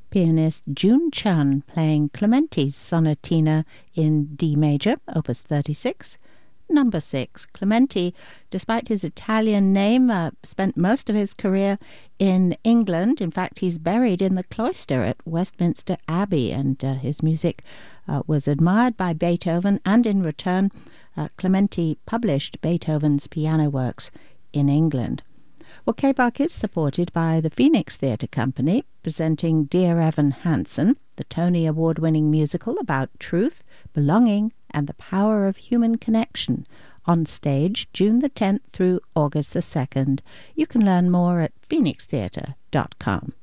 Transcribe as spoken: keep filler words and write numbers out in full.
pianist June Chun playing Clementi's Sonatina in D major, opus thirty-six. Number six, Clementi, despite his Italian name, uh, spent most of his career in England. In fact, he's buried in the cloister at Westminster Abbey, and uh, his music uh, was admired by Beethoven, and in return, uh, Clementi published Beethoven's piano works in England. Well, K B A C is supported by the Phoenix Theatre Company, presenting Dear Evan Hansen, the Tony Award-winning musical about truth, belonging, and the power of human connection, on stage June the tenth through August the second. You can learn more at phoenix theatre dot com.